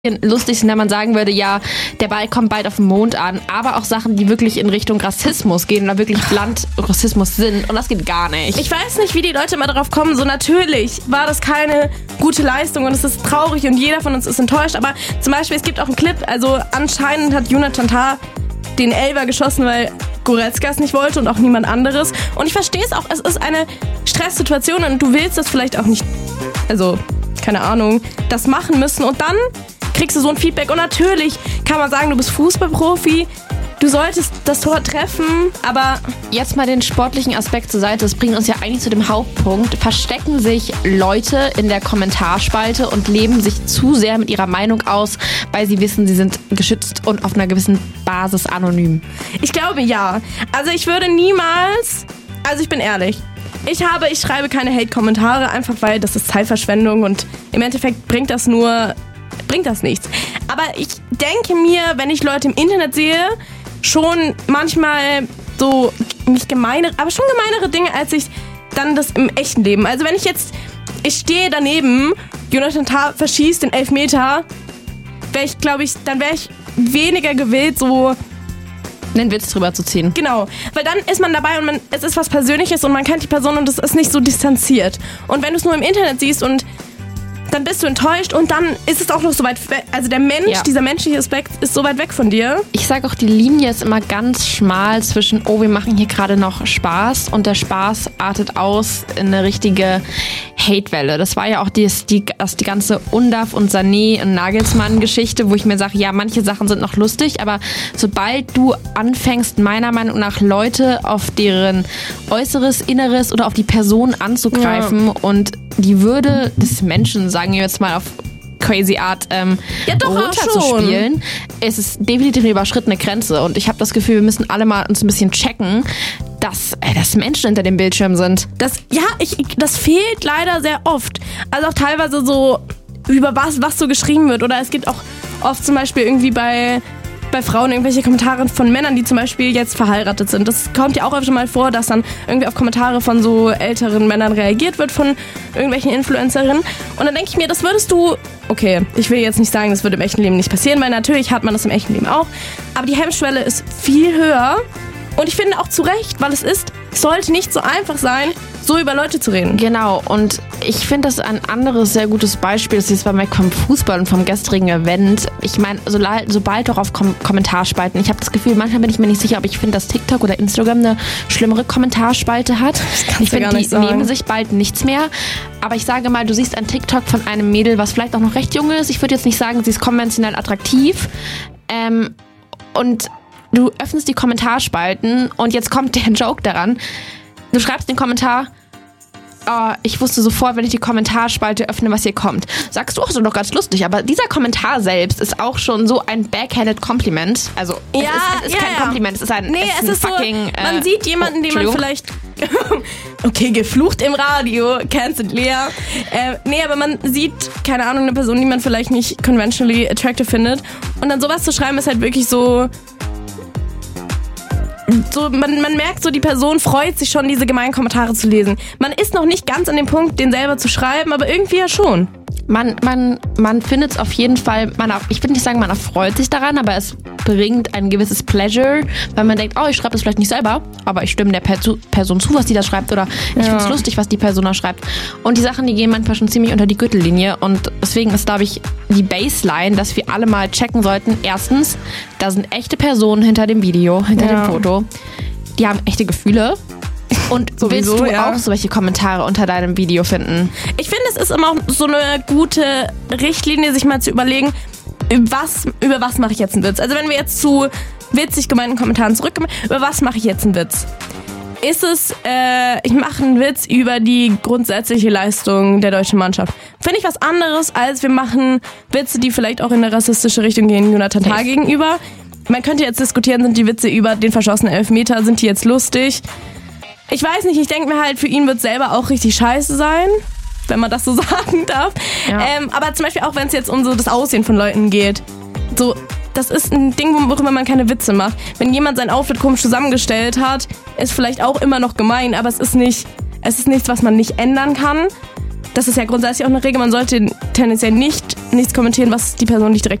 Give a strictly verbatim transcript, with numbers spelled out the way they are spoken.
lustig sind, wenn man sagen würde, ja, der Ball kommt bald auf den Mond an, aber auch Sachen, die wirklich in Richtung Rassismus gehen oder wirklich bland Rassismus sind und das geht gar nicht. Ich weiß nicht, wie die Leute immer darauf kommen, so natürlich war das keine gute Leistung und es ist traurig und jeder von uns ist enttäuscht, aber zum Beispiel, es gibt auch einen Clip, also anscheinend hat Jonathan Tah den Elfer geschossen, weil Goretzka es nicht wollte und auch niemand anderes und ich verstehe es auch, es ist eine Stresssituation und du willst das vielleicht auch nicht, also keine Ahnung, das machen müssen und dann kriegst du so ein Feedback und natürlich kann man sagen, du bist Fußballprofi, du solltest das Tor treffen, aber jetzt mal den sportlichen Aspekt zur Seite, das bringt uns ja eigentlich zu dem Hauptpunkt, verstecken sich Leute in der Kommentarspalte und leben sich zu sehr mit ihrer Meinung aus, weil sie wissen, sie sind geschützt und auf einer gewissen Basis anonym. Ich glaube ja, also ich würde niemals, also ich bin ehrlich, ich habe, ich schreibe keine Hate-Kommentare, einfach weil das ist Zeitverschwendung und im Endeffekt bringt das nur bringt das nichts. Aber ich denke mir, wenn ich Leute im Internet sehe, schon manchmal so nicht gemeine, aber schon gemeinere Dinge, als ich dann das im echten Leben. Also wenn ich jetzt, ich stehe daneben, Jonathan Tah verschießt den Elfmeter, wäre ich, glaube ich, dann wäre ich weniger gewillt, so einen Witz drüber zu ziehen. Genau, weil dann ist man dabei und man, es ist was Persönliches und man kennt die Person und es ist nicht so distanziert. Und wenn du es nur im Internet siehst und dann bist du enttäuscht und dann ist es auch noch so weit weg. Also der Mensch, ja. dieser menschliche Aspekt ist so weit weg von dir. Ich sage auch, die Linie ist immer ganz schmal zwischen, oh, wir machen hier gerade noch Spaß und der Spaß artet aus in eine richtige Hatewelle. Das war ja auch die, die, das, die ganze Undav und Sané und Nagelsmann-Geschichte, wo ich mir sage, ja, manche Sachen sind noch lustig, aber sobald du anfängst, meiner Meinung nach Leute auf deren Äußeres, Inneres oder auf die Person anzugreifen ja. und die Würde des Menschen, sagen wir jetzt mal auf crazy Art, ähm, ja, doch, runterzuspielen, es ist definitiv eine überschrittene Grenze und ich habe das Gefühl, wir müssen alle mal uns ein bisschen checken, dass, äh, dass Menschen hinter dem Bildschirm sind. Das, ja, ich, das fehlt leider sehr oft. Also auch teilweise so über was, was so geschrieben wird oder es gibt auch oft zum Beispiel irgendwie bei bei Frauen irgendwelche Kommentare von Männern, die zum Beispiel jetzt verheiratet sind. Das kommt ja auch öfter mal vor, dass dann irgendwie auf Kommentare von so älteren Männern reagiert wird von irgendwelchen Influencerinnen. Und dann denke ich mir, das würdest du, okay, ich will jetzt nicht sagen, das würde im echten Leben nicht passieren, weil natürlich hat man das im echten Leben auch. Aber die Hemmschwelle ist viel höher. Und ich finde auch zu Recht, weil es ist, sollte nicht so einfach sein, so über Leute zu reden. Genau, und ich finde das ein anderes sehr gutes Beispiel, das ist beim Fußball und vom gestrigen Event. Ich meine, so, sobald doch auf Kom- Kommentarspalten, ich habe das Gefühl, manchmal bin ich mir nicht sicher, ob ich finde, dass TikTok oder Instagram eine schlimmere Kommentarspalte hat. Ich finde, die sagen. nehmen sich bald nichts mehr. Aber ich sage mal, du siehst ein TikTok von einem Mädel, was vielleicht auch noch recht jung ist. Ich würde jetzt nicht sagen, sie ist konventionell attraktiv. Ähm, und du öffnest die Kommentarspalten und jetzt kommt der Joke daran. Du schreibst den Kommentar, oh, ich wusste sofort, wenn ich die Kommentarspalte öffne, was hier kommt. Sagst du auch so noch ganz lustig, aber dieser Kommentar selbst ist auch schon so ein backhanded Compliment. Also ja, es ist, es ist ja, kein ja. Kompliment, es ist ein, nee, es ist es ist ein fucking... So, man äh, sieht jemanden, den man vielleicht... okay, geflucht im Radio, cancelled Lea. Äh, nee, aber man sieht, keine Ahnung, eine Person, die man vielleicht nicht conventionally attractive findet. Und dann sowas zu schreiben, ist halt wirklich so... So, man, man merkt so, die Person freut sich schon, diese gemeinen Kommentare zu lesen. Man ist noch nicht ganz an dem Punkt, den selber zu schreiben, aber irgendwie ja schon. Man, man, man findet es auf jeden Fall, man, ich würde nicht sagen, man erfreut sich daran, aber es bringt ein gewisses Pleasure, weil man denkt, oh, ich schreibe das vielleicht nicht selber, aber ich stimme der per- Person zu, was die da schreibt, oder ich ja. finde es lustig, was die Person da schreibt. Und die Sachen, die gehen manchmal schon ziemlich unter die Gürtellinie und deswegen ist, glaube ich, die Baseline, dass wir alle mal checken sollten. Erstens, da sind echte Personen hinter dem Video, hinter ja. dem Foto. Die haben echte Gefühle. Und sowieso, willst du ja. auch solche Kommentare unter deinem Video finden? Ich finde, es ist immer auch so eine gute Richtlinie, sich mal zu überlegen, was, über was mache ich jetzt einen Witz? Also wenn wir jetzt zu witzig gemeinten Kommentaren zurückkommen, über was mache ich jetzt einen Witz? Ist es, äh, ich mache einen Witz über die grundsätzliche Leistung der deutschen Mannschaft. Finde ich was anderes, als wir machen Witze, die vielleicht auch in eine rassistische Richtung gehen, Jonathan Tah gegenüber. Man könnte jetzt diskutieren, sind die Witze über den verschossenen Elfmeter, sind die jetzt lustig? Ich weiß nicht, ich denke mir halt, für ihn wird es selber auch richtig scheiße sein, wenn man das so sagen darf. Ja. Ähm, aber zum Beispiel auch, wenn es jetzt um so das Aussehen von Leuten geht. So, das ist ein Ding, worüber man keine Witze macht. Wenn jemand sein Outfit komisch zusammengestellt hat, ist vielleicht auch immer noch gemein, aber es ist nicht, es ist nichts, was man nicht ändern kann. Das ist ja grundsätzlich auch eine Regel, man sollte tendenziell nicht nichts kommentieren, was die Person nicht direkt